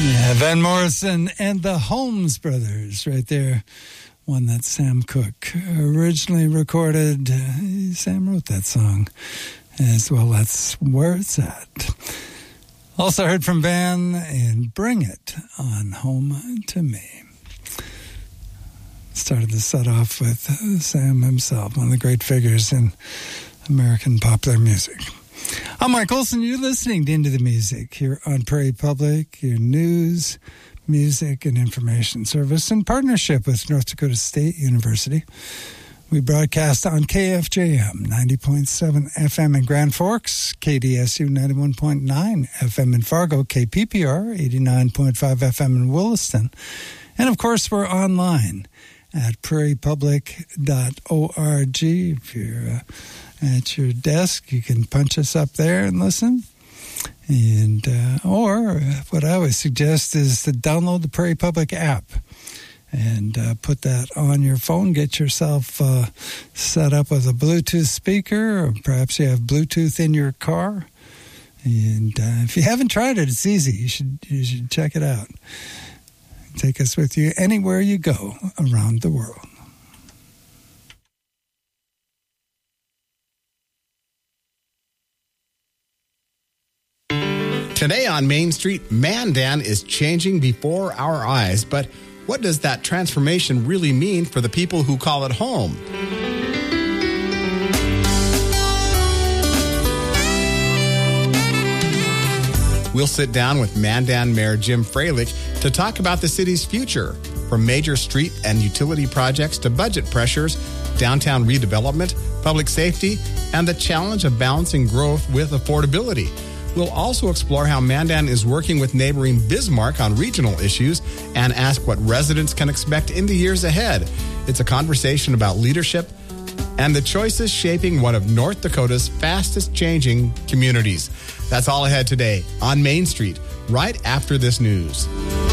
Yeah, Van Morrison and the Holmes Brothers right there. One that Sam Cooke originally recorded. Sam wrote that song as well. That's where it's at. Also heard from Van and Bring It on Home to Me. Started the set off with Sam himself, one of the great figures in American popular music. I'm Mike Olson. You're listening to Into the Music here on Prairie Public, your news, music, and information service in partnership with North Dakota State University. We broadcast on KFJM 90.7 FM in Grand Forks, KDSU 91.9 FM in Fargo, KPPR 89.5 FM in Williston. And, of course, we're online at prairiepublic.org. If you're at your desk, you can punch us up there and listen. And or what I always suggest is to download the Prairie Public app and put that on your phone. Get yourself set up with a Bluetooth speaker, or perhaps you have Bluetooth in your car. And if you haven't tried it, it's easy. You should check it out. Take us with you anywhere you go around the world. Today on Main Street, Mandan is changing before our eyes. But what does that transformation really mean for the people who call it home? We'll sit down with Mandan Mayor Jim Froelich to talk about the city's future, from major street and utility projects to budget pressures, downtown redevelopment, public safety, and the challenge of balancing growth with affordability. We'll also explore how Mandan is working with neighboring Bismarck on regional issues and ask what residents can expect in the years ahead. It's a conversation about leadership and the choices shaping one of North Dakota's fastest changing communities. That's all ahead today on Main Street, right after this news.